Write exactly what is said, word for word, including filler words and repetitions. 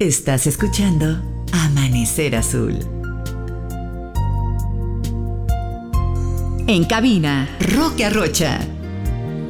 Estás escuchando Amanecer Azul. En cabina, Roque Arrocha.